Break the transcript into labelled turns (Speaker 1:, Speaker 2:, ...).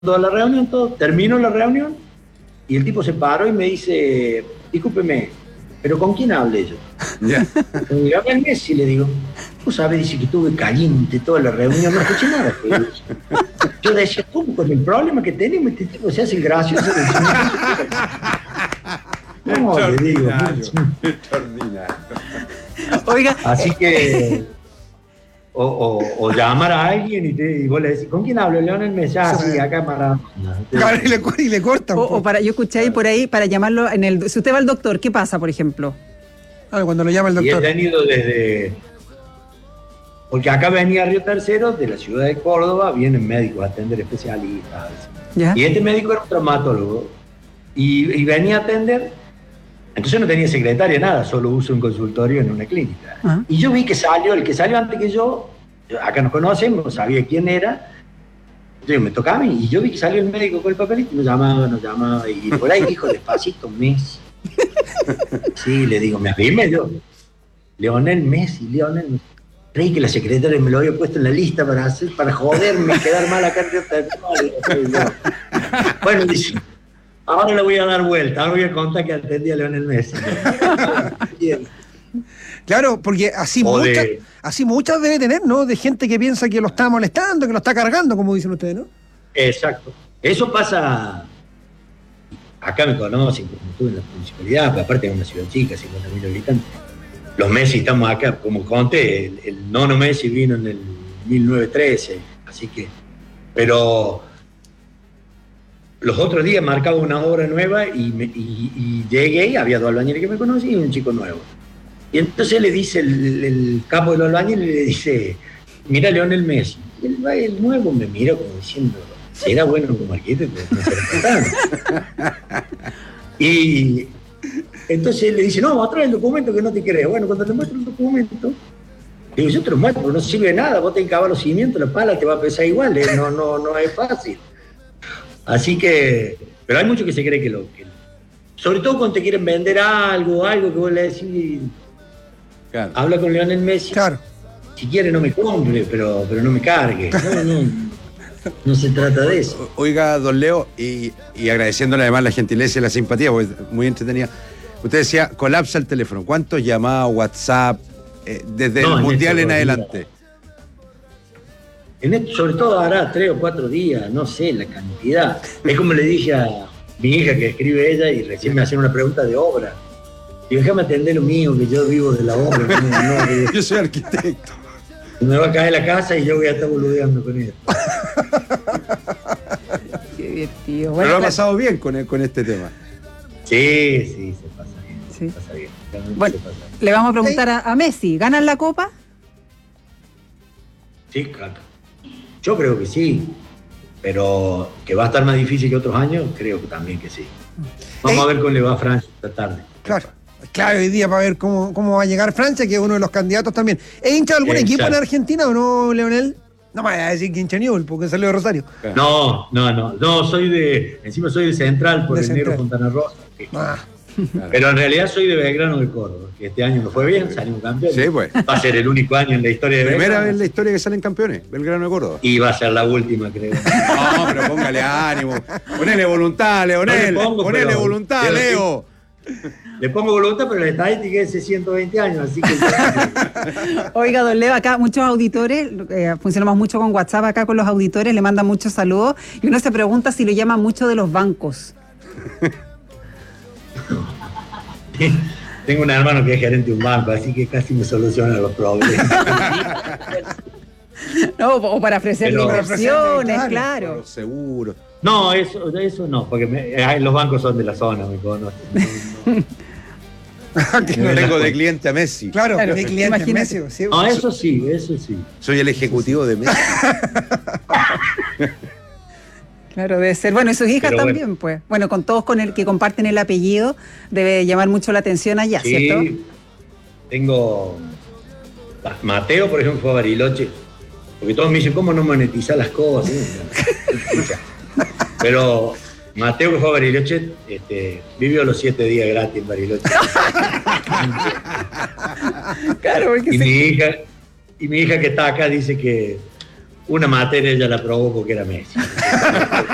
Speaker 1: toda la reunión, todo, termino la reunión y el tipo se paró y me dice, discúlpeme, ¿pero con quién hablé yo?
Speaker 2: Ya.
Speaker 1: Le hablé al Messi, le digo. Vos sabés, dice que estuve caliente toda la reunión, no escuché nada. Yo decía, ¿cómo? Con el problema que tenemos, este tipo se hace el gracioso. No, le digo.
Speaker 2: Extraordinario.
Speaker 3: Oiga,
Speaker 1: Así que, o llamar a alguien y vos le decís, ¿con quién hablo? Leonel Messi, sí, acá para...
Speaker 4: Claro, y le cortan.
Speaker 3: o para, yo escuché ahí por ahí para llamarlo si usted va al doctor, ¿qué pasa, por ejemplo?
Speaker 4: Cuando lo llama el
Speaker 1: Y he
Speaker 4: doctor.
Speaker 1: tenido desde... Porque acá venía a Río Tercero, de la ciudad de Córdoba, vienen médicos a atender especialistas.
Speaker 3: ¿Ya?
Speaker 1: Y este médico era un traumatólogo. Y venía a atender, entonces no tenía secretaria, nada, solo uso un consultorio en una clínica.
Speaker 3: Ajá.
Speaker 1: Y yo vi que salió, el que salió antes que yo, acá nos conocemos, sabía quién era, entonces me tocaba a mí, y yo vi que salió el médico con el papelito, nos llamaba, y por ahí dijo despacito, Messi. Sí, le digo, me arrime yo. Leonel Messi. Creí que la secretaria me lo había puesto en la lista para joderme, quedar mal acá. Bueno, dice, ahora le voy a dar vuelta, ahora voy a contar que atendí a Leonel Messi. Bien.
Speaker 4: Claro, porque así muchas debe tener, ¿no? De gente que piensa que lo está molestando, que lo está cargando, como dicen ustedes, ¿no?
Speaker 1: Exacto. Eso pasa, acá me conocen, como estuve en la municipalidad, pero aparte es una ciudad chica, 50.000 habitantes. Los Messi estamos acá, como conté, el nono Messi vino en el 1913, así que, pero los otros días marcaba una obra nueva y llegué y había dos albañiles que me conocían y un chico nuevo. Y entonces le dice el capo de los albañiles, le dice, mira Leonel Messi. Y el nuevo me mira como diciendo, ¿será bueno como arquitecto? No será tan. Y entonces él le dice, no, trae el documento que no te creo. Bueno, cuando te muestro el documento, digo, yo te lo muestro, pero no sirve de nada, vos tenés que cavar los cimientos, la pala te va a pesar igual, no es fácil. Así que, pero hay muchos que se cree que sobre todo cuando te quieren vender algo que vos le decís,
Speaker 2: Claro.
Speaker 1: habla con Leonel Messi,
Speaker 4: Claro.
Speaker 1: si quiere no me compre, pero no me cargue. No se trata de eso.
Speaker 2: Oiga, don Leo, y agradeciéndole además la gentileza y la simpatía, porque es muy entretenida. Usted decía, colapsa el teléfono. ¿Cuántos llamados, WhatsApp, desde el Mundial en adelante?
Speaker 1: Sobre todo hará 3 o 4 días, no sé la cantidad. Es como le dije a mi hija que escribe ella y recién me hacían una pregunta de obra. Y déjame atender lo mío, que yo vivo de la obra.
Speaker 2: Yo soy arquitecto.
Speaker 1: Me va a caer la casa y yo voy a estar boludeando con ella.
Speaker 3: Qué divertido.
Speaker 2: Pero lo ha pasado bien con este tema.
Speaker 1: Sí, se pasa bien.
Speaker 3: Sí.
Speaker 1: Se pasa bien. Realmente
Speaker 3: Bueno,
Speaker 1: se pasa bien.
Speaker 3: le vamos a preguntar a Messi, ¿ganan la Copa?
Speaker 1: Sí, claro. Yo creo que sí, pero que va a estar más difícil que otros años, creo que también que sí. Vamos a ver cómo le va a Francia esta tarde.
Speaker 4: Claro. Claro, hoy día para ver cómo va a llegar Francia, que es uno de los candidatos también. ¿Es hincha de algún equipo en Argentina o no, Leonel? No me vaya a decir que hincha Newell, porque salió de Rosario.
Speaker 1: No, encima soy de Central por el negro Fontana Rosa. Pero en realidad soy de Belgrano de Córdoba, que este año nos fue bien, salimos campeones.
Speaker 2: Sí, pues.
Speaker 1: Va a ser el único año en la historia de Belgrano.
Speaker 2: Primera vez en la historia que salen campeones, Belgrano de Córdoba.
Speaker 1: Y va a ser la última, creo.
Speaker 2: No, pero póngale ánimo. Ponele voluntad, Leonel. Ponele voluntad, Leo.
Speaker 1: Le pongo voluntad, pero la estadística es hace 120 años, así que...
Speaker 3: Oiga, don Leo, acá muchos auditores, funcionamos mucho con WhatsApp acá con los auditores, le mandan muchos saludos y uno se pregunta si lo llaman mucho de los bancos.
Speaker 1: Tengo un hermano que es gerente de un banco, así que casi me soluciona los problemas.
Speaker 3: No, o para ofrecerle inversiones, claro.
Speaker 2: Por los seguros.
Speaker 1: No, eso no, porque los bancos son de la zona, me conocen.
Speaker 2: No tengo de cliente a Messi.
Speaker 4: Claro,
Speaker 3: Claro,
Speaker 4: de cliente
Speaker 3: imagínate.
Speaker 4: Messi. Sí.
Speaker 1: No, eso sí.
Speaker 2: Soy el ejecutivo de Messi.
Speaker 3: Claro, debe ser. Bueno, y sus hijas
Speaker 1: Pero
Speaker 3: también, pues. Bueno, con todos con el que comparten el apellido, debe llamar mucho la atención allá,
Speaker 1: Sí,
Speaker 3: ¿cierto?
Speaker 1: tengo... Mateo, por ejemplo, fue a Bariloche, porque todos me dicen, ¿cómo no monetizar las cosas? Pero Mateo, que fue a Bariloche, vivió los 7 días gratis en Bariloche.
Speaker 3: Claro, porque
Speaker 1: Y mi hija que está acá dice que una materia ella la aprobó porque era Messi.